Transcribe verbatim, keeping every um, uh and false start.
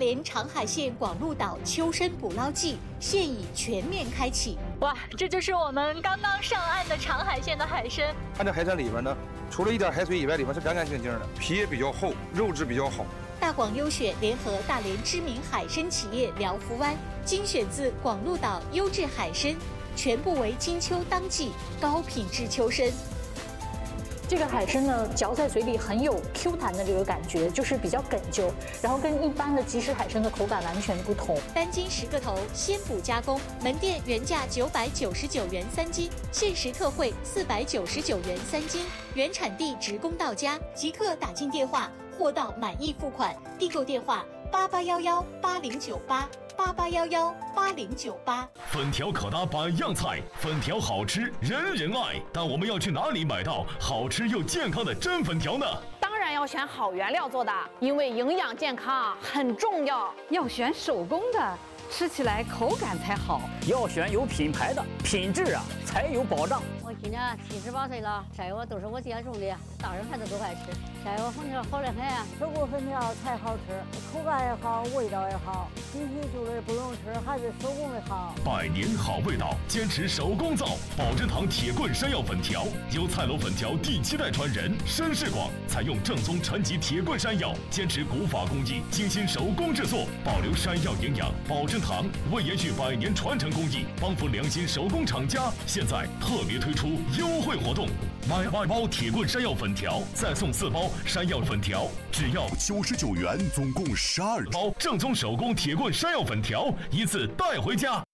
连长海县广鹿岛秋生捕捞季现已全面开启。 哇，这就是我们刚刚上岸的长海县的海参。 看这海参里边呢，除了一点海水以外，里面是干干净净的，皮也比较厚，肉质比较好。 大广优选联合大连知名海参企业辽福湾，精选自广鹿岛优质海参，全部为金秋当季高品质秋参。 这个海参呢，嚼在嘴里很有 Q 弹的这个感觉，就是比较哽啾，然后跟一般的即食海参的口感完全不同。 单斤十个头，鲜捕加工，门店原价九百九十九元三斤，限时特惠四百九十九元三斤，原产地直供到家，即刻打进电话，货到满意付款。订购电话八八幺幺八零九八。八八幺幺八零九八。 粉条可搭百样菜，粉条好吃人人爱，但我们要去哪里买到好吃又健康的真粉条呢？ 当然要选好原料做的，因为营养健康很重要。 要选手工的，吃起来口感才好。 要选有品牌的，品质啊才有保障。 我今年七十八岁了，柴油都是我家种的，大人孩子都爱吃。柴油粉条好得很啊， 手工粉条才好吃，口感也好，味道也好。新鲜做的不用吃，还是手工的好。 百年好味道，坚持手工造。保真堂铁棍山药粉条，由菜楼粉条第七代传人申世广采用正宗陈级铁棍山药，坚持古法工艺，精心手工制作，保留山药营养。保真堂为延续百年传承工艺，帮扶良心手工厂家，现在特别推出优惠活动，买二包铁棍山药粉条，再送四包山药粉条，只要九十九元，总共十二包正宗手工铁棍山药粉条，一次带回家。